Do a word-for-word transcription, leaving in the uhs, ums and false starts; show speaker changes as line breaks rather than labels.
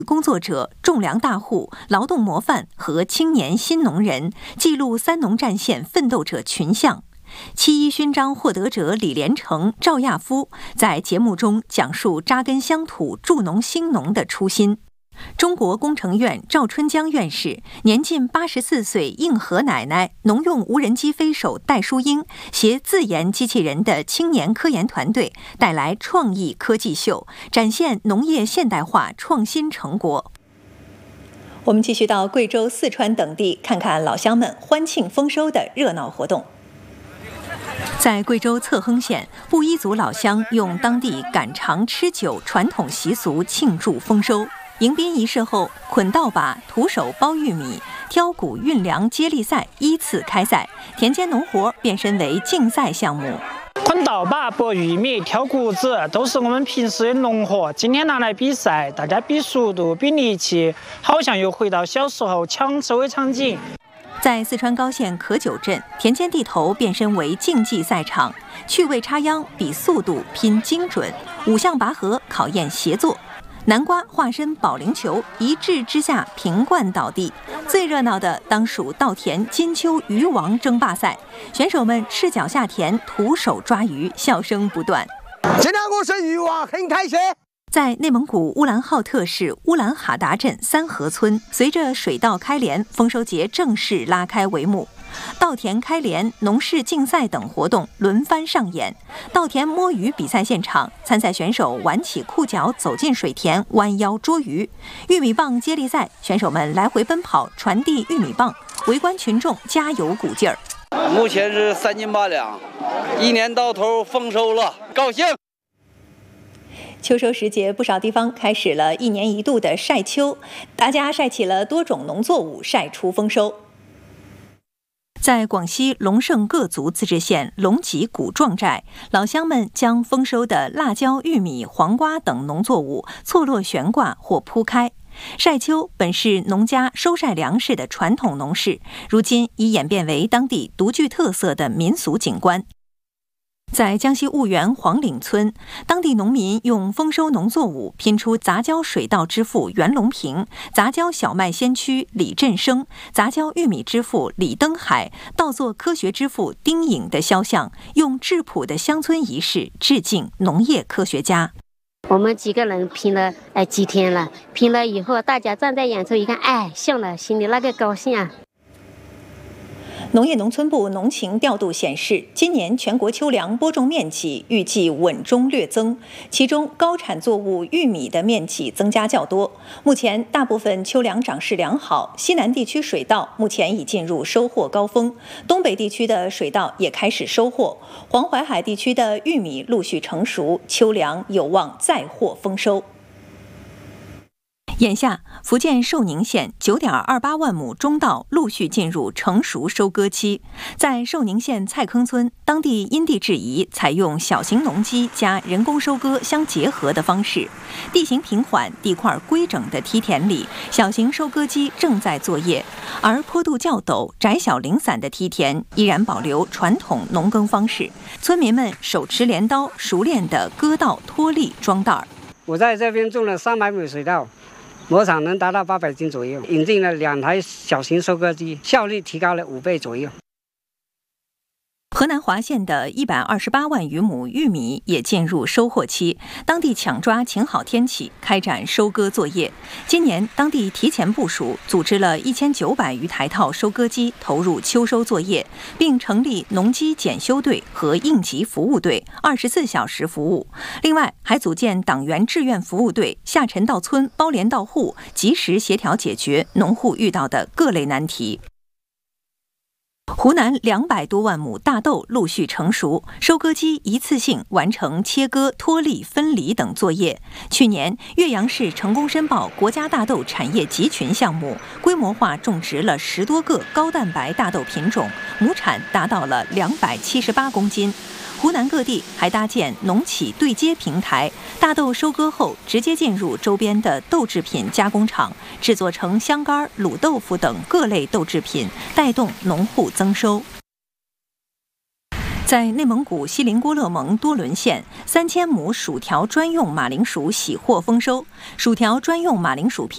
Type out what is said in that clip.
工作者、种粮大户、劳动模范和青年新农人，记录三农战线奋斗者群像。七一勋章获得者李连成、赵亚夫在节目中讲述扎根乡土、助农兴农的初心。中国工程院赵春江院士、年近八十四岁硬核奶奶、农用无人机飞手戴淑英携自研机器人的青年科研团队带来创意科技秀，展现农业现代化创新成果。我们继续到贵州、四川等地，看看老乡们欢庆丰收的热闹活动。在贵州侧亨县，布依族老乡用当地赶场吃酒传统习俗庆祝丰收。迎宾仪式后，捆稻把、徒手剥玉米、挑谷运粮接力赛依次开赛，田间农活变身为竞赛项目。
捆稻把、剥玉米、挑谷子都是我们平时的农活，今天拿来比赛，大家比速度、比力气，好像又回到小时候抢收的场景。
在四川高县可九镇，田间地头变身为竞技赛场，趣味插秧比速度拼精准，五项拔河考验协作。南瓜化身保龄球，一掷之下平罐倒地。最热闹的当属稻田金秋鱼王争霸赛，选手们赤脚下田，徒手抓鱼，笑声不断。
今天我是鱼王，很开心。
在内蒙古乌兰浩特市乌兰哈达镇三河村，随着水稻开镰，丰收节正式拉开帷幕。稻田开镰、农事竞赛等活动轮番上演。稻田摸鱼比赛现场，参赛选手挽起裤脚走进水田，弯腰捉鱼。玉米棒接力赛，选手们来回奔跑，传递玉米棒，围观群众加油鼓劲儿。
目前是三斤八两，一年到头丰收了，高兴。
秋收时节，不少地方开始了一年一度的晒秋，大家晒起了多种农作物，晒出丰收。在广西龙胜各族自治县龙脊古壮寨，老乡们将丰收的辣椒、玉米、黄瓜等农作物错落悬挂或铺开。晒秋本是农家收晒粮食的传统农事，如今已演变为当地独具特色的民俗景观。在江西婺源黄岭村，当地农民用丰收农作物拼出杂交水稻之父袁隆平、杂交小麦先驱李振生、杂交玉米之父李登海、稻作科学之父丁颖的肖像，用质朴的乡村仪式致敬农业科学家。
我们几个人拼了哎几天了，拼了以后，大家站在远处一看，哎，像了，心里那个高兴啊！
农业农村部农情调度显示，今年全国秋粮播种面积预计稳中略增，其中高产作物玉米的面积增加较多。目前大部分秋粮长势良好，西南地区水稻目前已进入收获高峰，东北地区的水稻也开始收获，黄淮海地区的玉米陆续成熟，秋粮有望再获丰收。眼下，福建寿宁县 九点二八万亩中稻陆续进入成熟收割期。在寿宁县蔡坑村，当地因地制宜，采用小型农机加人工收割相结合的方式。地形平缓、地块规整的梯田里，小型收割机正在作业；而坡度较陡、窄小零散的梯田依然保留传统农耕方式。村民们手持镰刀，熟练地割稻、脱粒、装袋儿。
我在这边种了三百亩水稻。亩产能达到八百斤左右，引进了两台小型收割机，效率提高了五倍左右。
河南滑县的一百二十八万余亩玉米也进入收获期，当地抢抓晴好天气，开展收割作业。今年当地提前部署，组织了一千九百余台套收割机投入秋收作业，并成立农机检修队和应急服务队，二十四小时服务。另外，还组建党员志愿服务队，下沉到村、包连到户，及时协调解决农户遇到的各类难题。湖南两百多万亩大豆陆续成熟，收割机一次性完成切割、脱粒、分离等作业。去年，岳阳市成功申报国家大豆产业集群项目，规模化种植了十多个高蛋白大豆品种，亩产达到了两百七十八公斤。湖南各地还搭建农企对接平台，大豆收割后直接进入周边的豆制品加工厂，制作成香干、卤豆腐等各类豆制品，带动农户增收。在内蒙古锡林郭勒盟多伦县，三千亩薯条专用马铃薯喜获丰收。薯条专用马铃薯片